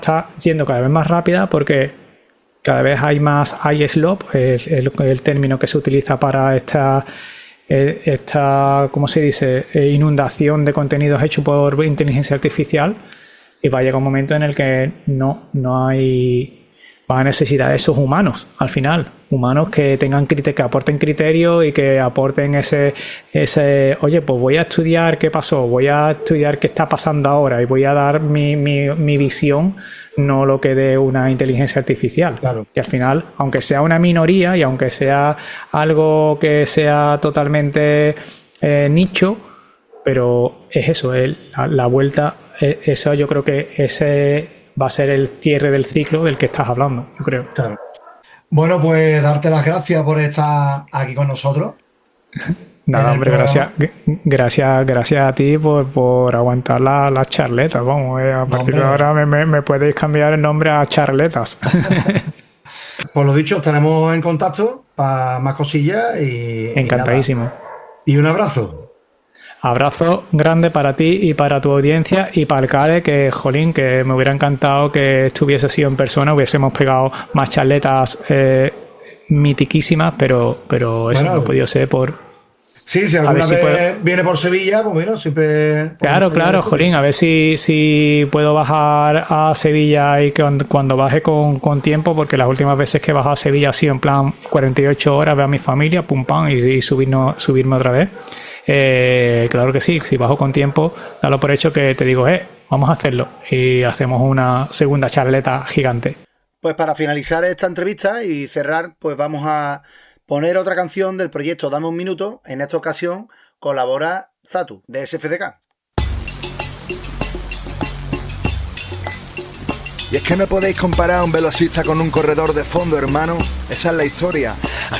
está yendo cada vez más rápida porque cada vez hay más iSlope, el término que se utiliza para esta ¿cómo se dice? Inundación de contenidos hechos por inteligencia artificial, y va a llegar un momento en el que no va a necesitar esos humanos al final, humanos que tengan que aporten criterio y que aporten ese oye, pues voy a estudiar qué pasó, voy a estudiar qué está pasando ahora y voy a dar mi visión, no lo que dé una inteligencia artificial. Claro. Y al final, aunque sea una minoría y aunque sea algo que sea totalmente nicho, pero es eso, la vuelta, eso yo creo que ese va a ser el cierre del ciclo del que estás hablando, yo creo. Claro. Bueno, pues darte las gracias por estar aquí con nosotros. Nada, hombre, gracias a ti por aguantar las charletas, vamos, a partir de ahora me podéis cambiar el nombre a charletas. Por lo dicho, estaremos en contacto para más cosillas y encantadísimo. Y un abrazo. Abrazo grande para ti y para tu audiencia y para el CADE, que jolín, que me hubiera encantado que estuviese sido en persona, hubiésemos pegado más charletas mitiquísimas, pero eso no ha podido ser por... Sí, si alguna vez viene por Sevilla, pues mira, siempre... Claro, jolín, a ver si puedo bajar a Sevilla y que cuando baje con tiempo, porque las últimas veces que he bajado a Sevilla ha sido en plan 48 horas, ver a mi familia, pum pam, y subirme otra vez. Claro que sí, si bajo con tiempo, dalo por hecho que te digo, vamos a hacerlo, y hacemos una segunda charleta gigante. Pues para finalizar esta entrevista y cerrar, pues vamos a poner otra canción del proyecto Dame un Minuto. En esta ocasión colabora Zatu, de SFDK. Y es que no podéis comparar a un velocista con un corredor de fondo, hermano. Esa es la historia.